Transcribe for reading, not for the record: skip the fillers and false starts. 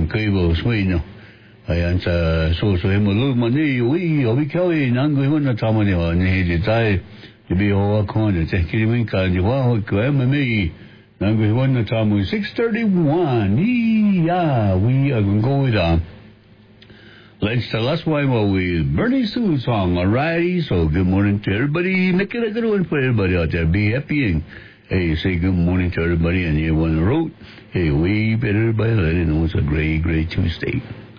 cable swing. Ayan sa suso mo man we obi kawi nang ko na tama ni ni di tai di ho ko na te kiri ka di wa ko me nang ko na tama 6:31 yeah we are going to go with let's tell us why with Bernie Sue song. Alrighty, so good morning to everybody. Make it a good one for everybody out there. Be happy and hey, say good morning to everybody and everyone who wrote. Hey, we better everybody let it know it's a great Tuesday.